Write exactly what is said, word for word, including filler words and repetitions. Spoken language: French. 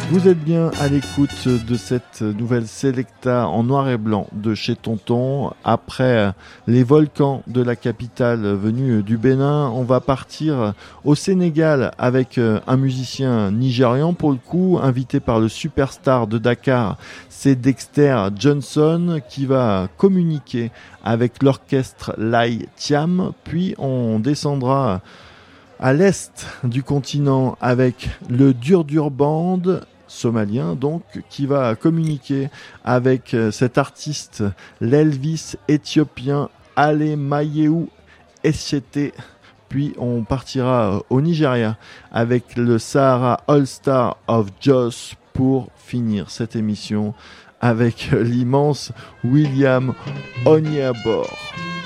Vous êtes bien à l'écoute de cette nouvelle Selecta en noir et blanc de chez Tonton. Après les volcans de la capitale venus du Bénin, on va partir au Sénégal avec un musicien nigérian pour le coup, invité par le superstar de Dakar, c'est Dexter Johnson qui va communiquer avec l'orchestre Lai Thiam. Puis on descendra à l'est du continent avec le Dur Dur Band somalien, donc, qui va communiquer avec cet artiste, l'Elvis éthiopien Alemayehu Eshete. Puis on partira au Nigeria avec le Sahara All Star of Jos pour finir cette émission avec l'immense William Onyeabor.